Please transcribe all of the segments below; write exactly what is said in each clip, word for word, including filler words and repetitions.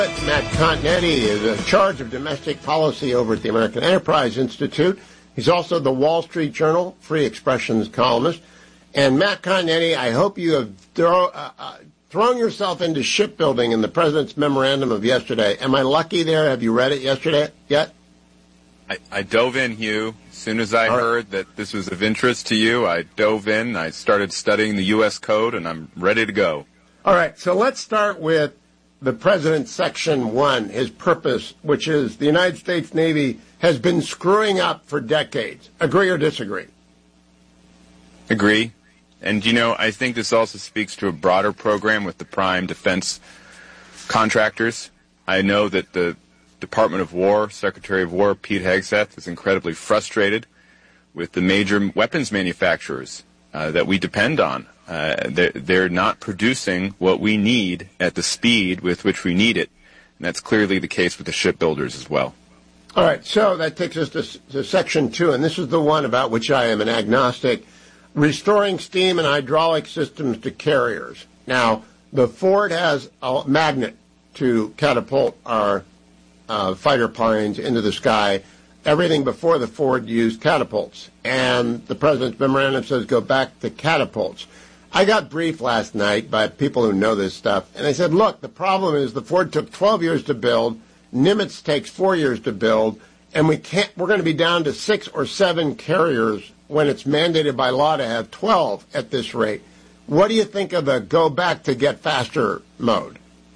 Matt Continetti is in charge of domestic policy over at the American Enterprise Institute. He's also the Wall Street Journal Free Expressions columnist. And Matt Continetti, I hope you have throw, uh, uh, thrown yourself into shipbuilding in the President's memorandum of yesterday. Am I lucky there? Have you read it yesterday yet? I, I dove in, Hugh. As soon as I All heard right. that this was of interest to you, I dove in. I started studying the U S Code, and I'm ready to go. All right, so let's start with the President's Section one, his purpose, which is the United States Navy has been screwing up for decades. Agree or disagree? Agree. And, you know, I think this also speaks to a broader program with the prime defense contractors. I know that the Department of War, Secretary of War Pete Hegseth, is incredibly frustrated with the major weapons manufacturers uh, that we depend on. Uh, they're, they're not producing what we need at the speed with which we need it. And that's clearly the case with the shipbuilders as well. All right, so that takes us to, to Section two, and this is the one about which I am an agnostic, restoring steam and hydraulic systems to carriers. Now, the Ford has a magnet to catapult our uh, fighter planes into the sky. Everything before the Ford used catapults, and the President's memorandum says go back to catapults. I got briefed last night by people who know this stuff, and they said, look, the problem is the Ford took twelve years to build, Nimitz takes four years to build, and we can't, we're going to be down to six or seven carriers when it's mandated by law to have twelve at this rate. What do you think of the go back to get faster mode?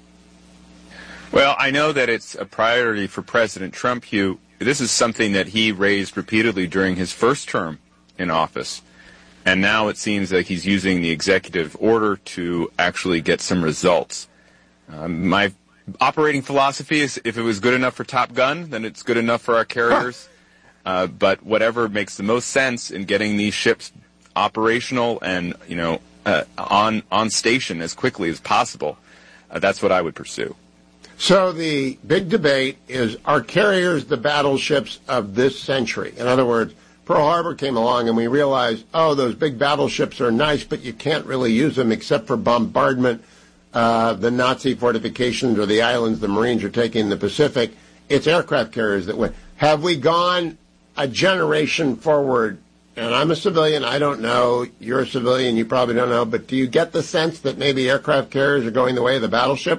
Well, I know that it's a priority for President Trump, Hugh. This is something that he raised repeatedly during his first term in office. And now it seems like he's using the executive order to actually get some results. Um, my operating philosophy is if it was good enough for Top Gun, then it's good enough for our carriers. Uh, but whatever makes the most sense in getting these ships operational and, you know, uh, on on station as quickly as possible, uh, that's what I would pursue. So the big debate is, are carriers the battleships of this century? In other words, Pearl Harbor came along and we realized, oh, those big battleships are nice, but you can't really use them except for bombardment. Uh, the Nazi fortifications or the islands the Marines are taking in the Pacific. It's aircraft carriers that win. Have we gone a generation forward? And I'm a civilian. I don't know. You're a civilian. You probably don't know. But do you get the sense that maybe aircraft carriers are going the way of the battleship?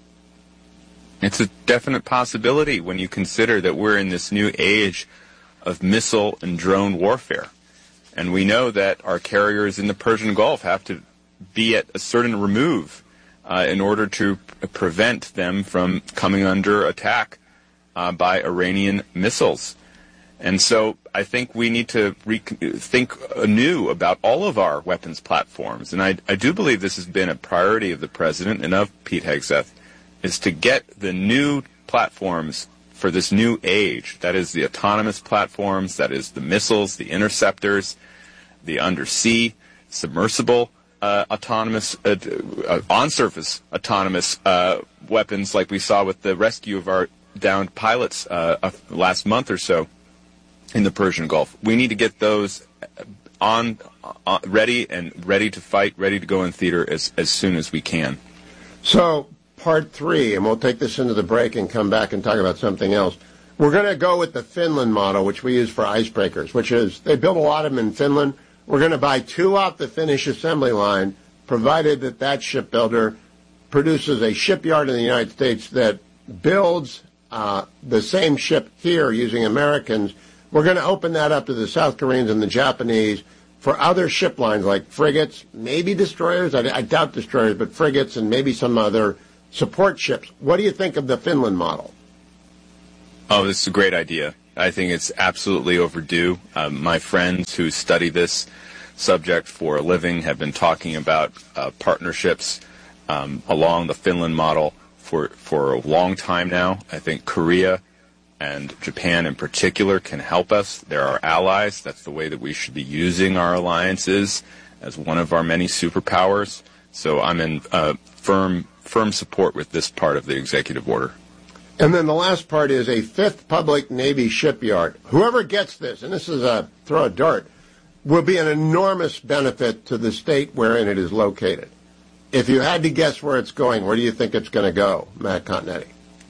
It's a definite possibility when you consider that we're in this new age of missile and drone warfare. And we know that our carriers in the Persian Gulf have to be at a certain remove uh, in order to p- prevent them from coming under attack uh, by Iranian missiles. And so I think we need to re- think anew about all of our weapons platforms. And I, I do believe this has been a priority of the President and of Pete Hegseth, is to get the new platforms for this new age. That is the autonomous platforms, that is the missiles, the interceptors, the undersea, submersible uh, autonomous, uh, uh, on-surface autonomous uh, weapons like we saw with the rescue of our downed pilots uh, uh, last month or so in the Persian Gulf. We need to get those on, uh, ready and ready to fight, ready to go in theater as, as soon as we can. So, part three, and we'll take this into the break and come back and talk about something else. We're going to go with the Finland model, which we use for icebreakers, which is they build a lot of them in Finland. We're going to buy two off the Finnish assembly line, provided that that shipbuilder produces a shipyard in the United States that builds uh, the same ship here using Americans. We're going to open that up to the South Koreans and the Japanese for other ship lines like frigates, maybe destroyers. I, I doubt destroyers, but frigates and maybe some other support ships. What do you think of the Finland model? Oh, this is a great idea. I think it's absolutely overdue. Um, my friends who study this subject for a living have been talking about uh, partnerships um, along the Finland model for, for a long time now. I think Korea and Japan in particular can help us. They're our allies. That's the way that we should be using our alliances as one of our many superpowers. So I'm in uh, firm firm support with this part of the executive order. And then the last part is a fifth public Navy shipyard. Whoever gets this, and this is a throw a dart, will be an enormous benefit to the state wherein it is located. If you had to guess where it's going, where do you think it's going to go, Matt Continetti?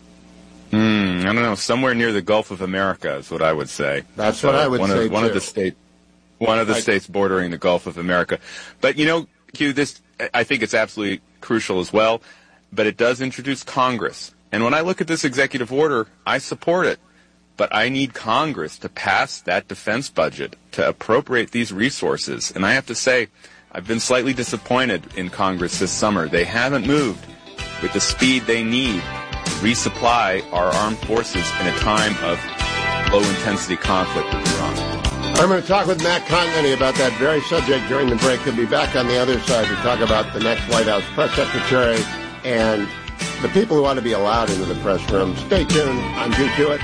I don't know, somewhere near the Gulf of America is what I would say. That's so what I would one say, of, One too. of the state, one of the I, states bordering the Gulf of America. But, you know, Q, this, I think it's absolutely crucial as well, but it does introduce Congress. And when I look at this executive order, I support it. But I need Congress to pass that defense budget to appropriate these resources. And I have to say, I've been slightly disappointed in Congress this summer. They haven't moved with the speed they need to resupply our armed forces in a time of low-intensity conflict with Iran. I'm going to talk with Matt Connelly about that very subject during the break. He'll be back on the other side to talk about the next White House press secretary and the people who ought to be allowed into the press room. Stay tuned. I'm Hugh Hewitt.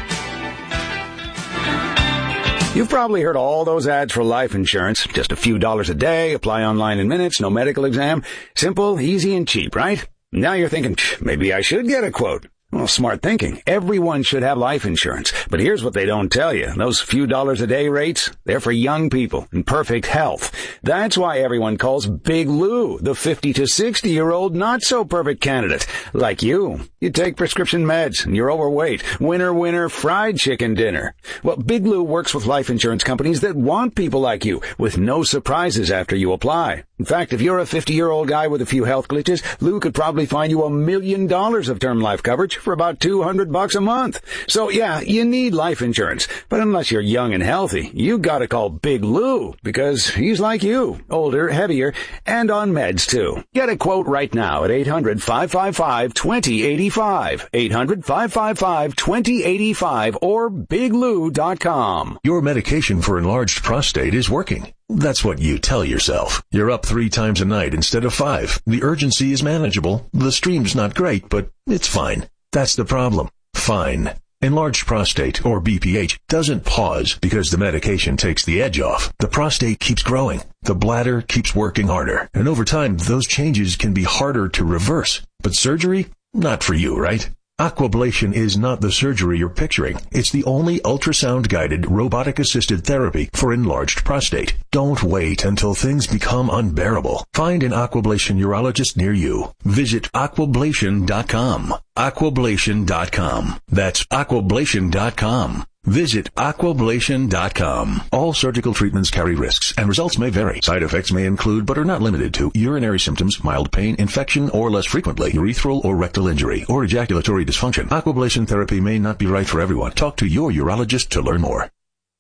You've probably heard all those ads for life insurance. Just a few dollars a day, apply online in minutes, no medical exam. Simple, easy, and cheap, right? Now you're thinking, maybe I should get a quote. Well, smart thinking. Everyone should have life insurance. But here's what they don't tell you. Those few dollars a day rates, they're for young people in perfect health. That's why everyone calls Big Lou the fifty to sixty year old not so perfect candidate. Like you. You take prescription meds and you're overweight. Winner, winner, fried chicken dinner. Well, Big Lou works with life insurance companies that want people like you with no surprises after you apply. In fact, if you're a fifty year old guy with a few health glitches, Lou could probably find you a million dollars of term life coverage for about two hundred bucks a month. So yeah, you need life insurance. But unless you're young and healthy, you gotta call Big Lou because he's like you, older, heavier, and on meds too. Get a quote right now at eight hundred, five five five, two zero eight five. eight hundred, five five five, two zero eight five or big lou dot com. Your medication for enlarged prostate is working. That's what you tell yourself. You're up three times a night instead of five. The urgency is manageable. The stream's not great, but it's fine. That's the problem. Fine. Enlarged prostate, or B P H, doesn't pause because the medication takes the edge off. The prostate keeps growing. The bladder keeps working harder. And over time, those changes can be harder to reverse. But surgery? Not for you, right? Aquablation is not the surgery you're picturing. It's the only ultrasound-guided, robotic-assisted therapy for enlarged prostate. Don't wait until things become unbearable. Find an Aquablation urologist near you. Visit aquablation dot com. aquablation dot com. That's aquablation dot com. Visit aquablation dot com. All surgical treatments carry risks, and results may vary. Side effects may include, but are not limited to, urinary symptoms, mild pain, infection, or less frequently, urethral or rectal injury, or ejaculatory dysfunction. Aquablation therapy may not be right for everyone. Talk to your urologist to learn more.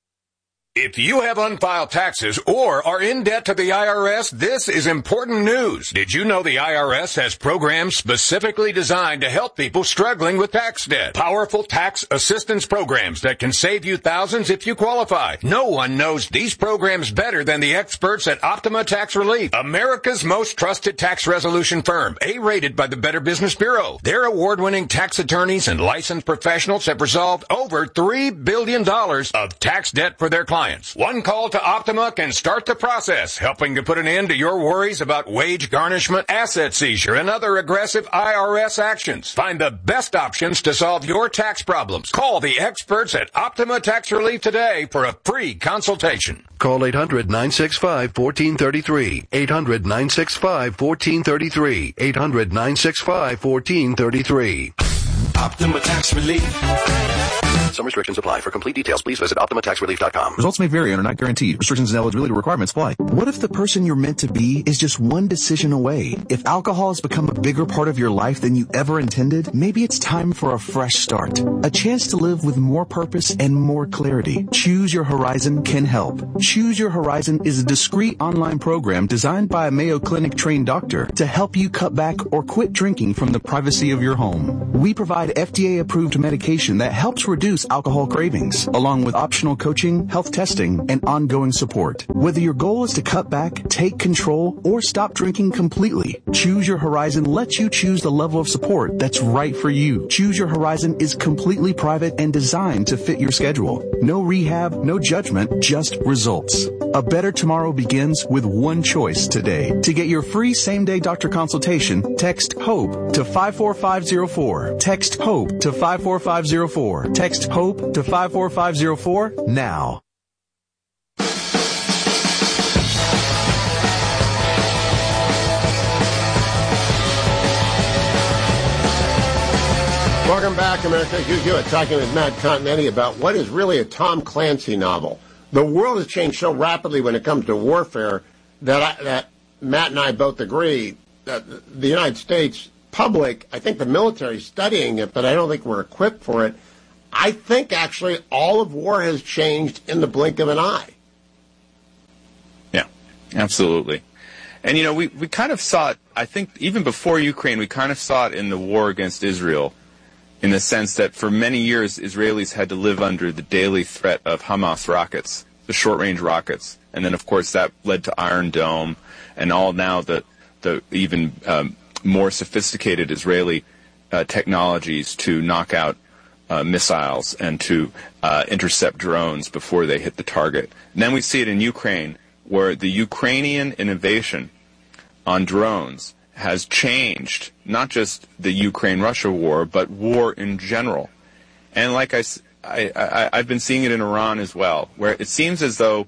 If you have unfiled taxes or are in debt to the I R S, this is important news. Did you know the I R S has programs specifically designed to help people struggling with tax debt? Powerful tax assistance programs that can save you thousands if you qualify. No one knows these programs better than the experts at Optima Tax Relief, America's most trusted tax resolution firm, A-rated by the Better Business Bureau. Their award-winning tax attorneys and licensed professionals have resolved over three billion dollars of tax debt for their clients. One call to Optima can start the process, helping to put an end to your worries about wage garnishment, asset seizure, and other aggressive I R S actions. Find the best options to solve your tax problems. Call the experts at Optima Tax Relief today for a free consultation. Call eight hundred, nine six five, one four three three. eight hundred, nine six five, one four three three. eight hundred, nine six five, one four three three. Optima Tax Relief. Some restrictions apply. For complete details, please visit optima tax relief dot com. Results may vary and are not guaranteed. Restrictions and eligibility requirements apply. What if the person you're meant to be is just one decision away? If alcohol has become a bigger part of your life than you ever intended, maybe it's time for a fresh start. A chance to live with more purpose and more clarity. Choose Your Horizon can help. Choose Your Horizon is a discreet online program designed by a Mayo Clinic trained doctor to help you cut back or quit drinking from the privacy of your home. We provide F D A-approved medication that helps reduce alcohol cravings, along with optional coaching, health testing, and ongoing support. Whether your goal is to cut back, take control, or stop drinking completely, Choose Your Horizon lets you choose the level of support that's right for you. Choose Your Horizon is completely private and designed to fit your schedule. No rehab, no judgment, just results. A better tomorrow begins with one choice today. To get your free same-day doctor consultation, text HOPE to five four five zero four. Text HOPE to five four five zero four. Text HOPE to five four five zero four now. Welcome back, America. Hugh Hewitt talking with Matt Continetti about what is really a Tom Clancy novel. The world has changed so rapidly when it comes to warfare that I, that Matt and I both agree that the United States public, I think the military is studying it, but I don't think we're equipped for it. I think actually all of war has changed in the blink of an eye. Yeah, absolutely. And, you know, we, we kind of saw it, I think, even before Ukraine, we kind of saw it in the war against Israel, in the sense that for many years, Israelis had to live under the daily threat of Hamas rockets, the short-range rockets. And then, of course, that led to Iron Dome and all now the, the even um, more sophisticated Israeli uh, technologies to knock out uh, missiles and to uh, intercept drones before they hit the target. And then we see it in Ukraine, where the Ukrainian innovation on drones has changed not just the Ukraine-Russia war, but war in general. And like I, I, I, I've been seeing it in Iran as well, where it seems as though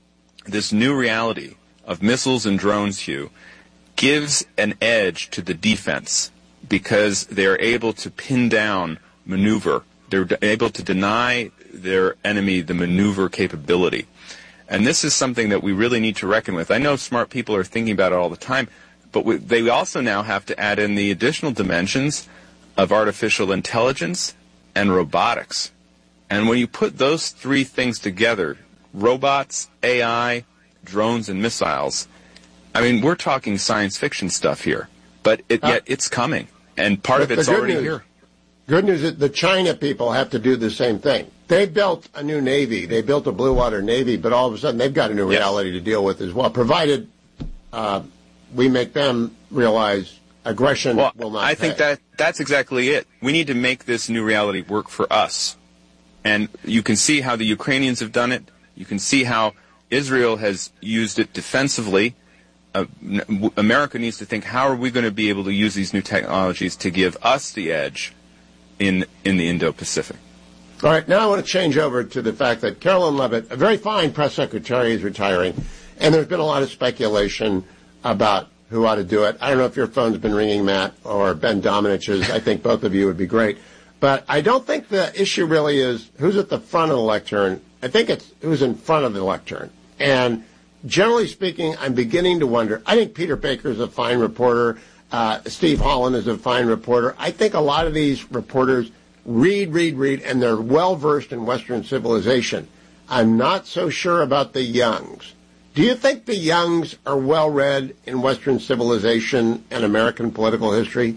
this new reality of missiles and drones, Hugh, gives an edge to the defense because they're able to pin down maneuver. They're able to deny their enemy the maneuver capability. And this is something that we really need to reckon with. I know smart people are thinking about it all the time, but we, they also now have to add in the additional dimensions of artificial intelligence and robotics. And when you put those three things together, robots, A I, drones, and missiles, I mean, we're talking science fiction stuff here, but it, yet it's coming, and part of it's already news, here. Good news is the China people have to do the same thing. They built a new Navy. They built a blue water Navy, but all of a sudden they've got a new reality yes. to deal with as well, provided uh, we make them realize aggression well, will not I pay. think that that's exactly it. We need to make this new reality work for us. And you can see how the Ukrainians have done it. You can see how Israel has used it defensively. Uh, America needs to think, how are we going to be able to use these new technologies to give us the edge in in the Indo-Pacific? All right, now I want to change over to the fact that Carolyn Levitt, a very fine press secretary, is retiring, and there's been a lot of speculation about who ought to do it. I don't know if your phone's been ringing, Matt, or Ben Dominich's. I think both of you would be great. But I don't think the issue really is who's at the front of the lectern. I think it's who's in front of the lectern. And generally speaking, I'm beginning to wonder. I think Peter Baker is a fine reporter. Uh, Steve Holland is a fine reporter. I think a lot of these reporters read, read, read, and they're well-versed in Western civilization. I'm not so sure about the youngs. Do you think the youngs are well-read in Western civilization and American political history?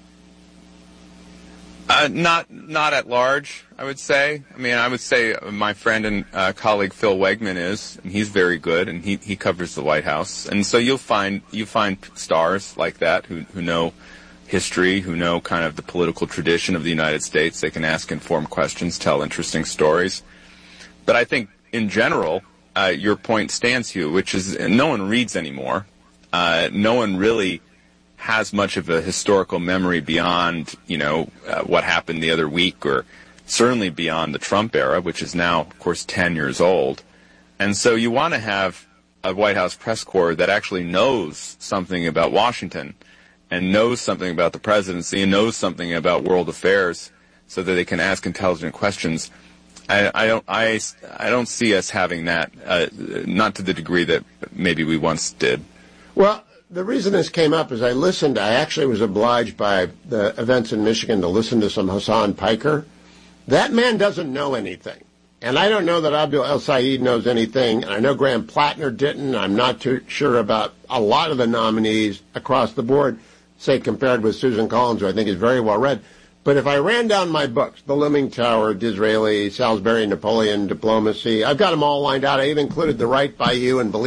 Uh, not not at large, I would say. I mean, I would say my friend and uh, colleague Phil Wegman is, and he's very good, and he, he covers the White House. And so you'll find you find stars like that who who know history, who know kind of the political tradition of the United States. They can ask informed questions, tell interesting stories. But I think in general, uh, your point stands, Hugh, which is no one reads anymore. Uh, no one really has much of a historical memory beyond, you know, uh, what happened the other week, or certainly beyond the Trump era, which is now, of course, ten years old. And so you want to have a White House press corps that actually knows something about Washington and knows something about the presidency and knows something about world affairs so that they can ask intelligent questions. I, I don't I, I don't see us having that, uh, not to the degree that maybe we once did. Well, the reason this came up is I listened, I actually was obliged by the events in Michigan to listen to some Hassan Piker. That man doesn't know anything. And I don't know that Abdul El-Sayed knows anything. I know Graham Plattner didn't. I'm not too sure about a lot of the nominees across the board, say compared with Susan Collins, who I think is very well read. But if I ran down my books, The Looming Tower, Disraeli, Salisbury, Napoleon, Diplomacy, I've got them all lined out. I even included The Right by You and Believe